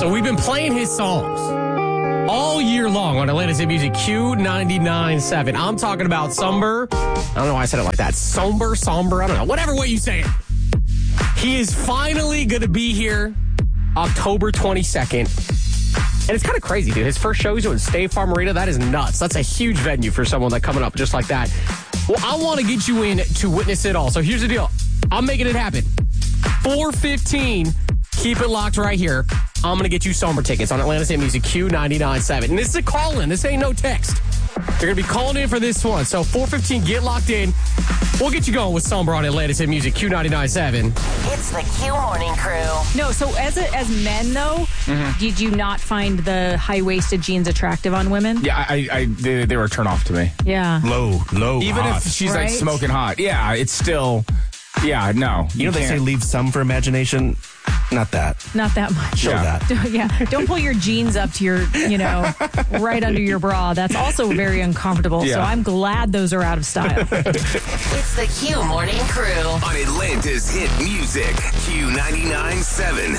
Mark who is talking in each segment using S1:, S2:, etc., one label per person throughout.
S1: So we've been playing his songs all year long on Atlanta's Hit Music Q99.7. I'm talking about Somber. I don't know why I said it like that. Somber, I don't know. Whatever way you say it. He is finally going to be here October 22nd. And it's kind of crazy, dude. His first show he's doing State Farm Arena. That is nuts. That's a huge venue for someone that's coming up just like that. Well, I want to get you in to witness it all. So here's the deal. I'm making it happen. 4:15. Keep it locked right here. I'm going to get you Somber tickets on Atlanta's Hit Music Q99.7. And this is a call-in. This ain't no text. You're going to be calling in for this one. So 4:15, get locked in. We'll get you going with Somber on Atlanta's Hit Music Q99.7.
S2: It's the Q Morning Crew.
S3: No, so as men, though, did you not find the high-waisted jeans attractive on women?
S4: Yeah, they were a turn off to me.
S3: Yeah.
S5: Low,
S4: Even
S5: hot.
S4: if she's
S3: Right?
S4: like smoking hot. Yeah, it's still, yeah, no.
S5: You know they say leave some for imagination? Not that.
S3: Not that much.
S5: Show that.
S3: Yeah. Don't pull your jeans up to your, right under your bra. That's also very uncomfortable.
S4: Yeah.
S3: So I'm glad those are out of style.
S2: It's the Q Morning Crew.
S6: On Atlanta's Hit Music Q99.7.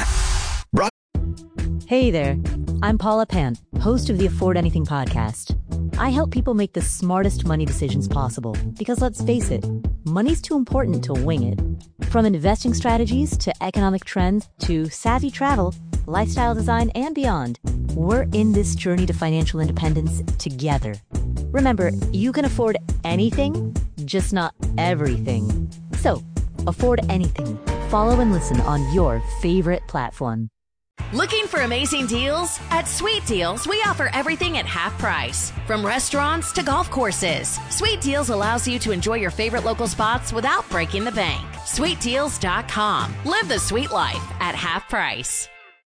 S7: Hey there, I'm Paula Pant, host of the Afford Anything podcast. I help people make the smartest money decisions possible because let's face it, money's too important to wing it. From investing strategies to economic trends to savvy travel, lifestyle design, and beyond, we're in this journey to financial independence together. Remember, you can afford anything, just not everything. So, afford anything. Follow and listen on your favorite platform.
S8: Looking for amazing deals? At Sweet Deals, we offer everything at half price. From restaurants to golf courses, Sweet Deals allows you to enjoy your favorite local spots without breaking the bank. SweetDeals.com. Live the sweet life at half price.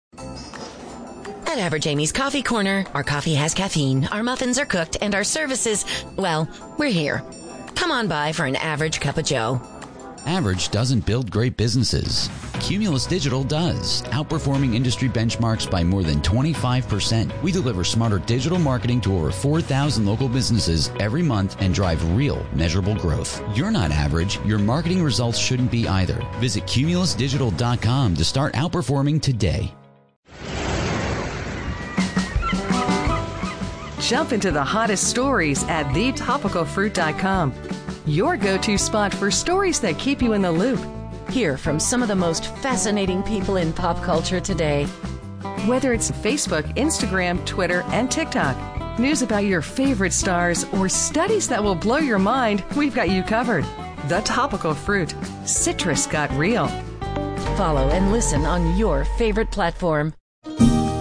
S2: At Average Amy's Coffee Corner, our coffee has caffeine, our muffins are cooked, and our services, well, we're here. Come on by for an average cup of joe.
S9: Average doesn't build great businesses. Cumulus Digital does, outperforming industry benchmarks by more than 25%. We deliver smarter digital marketing to over 4,000 local businesses every month and drive real, measurable growth. You're not average. Your marketing results shouldn't be either. Visit cumulusdigital.com to start outperforming today.
S10: Jump into the hottest stories at thetopicalfruit.com. Your go-to spot for stories that keep you in the loop.
S2: Hear from some of the most fascinating people in pop culture today.
S10: Whether it's Facebook, Instagram, Twitter, and TikTok, news about your favorite stars, or studies that will blow your mind, we've got you covered. The Topical Fruit. Citrus got real.
S2: Follow and listen on your favorite platform.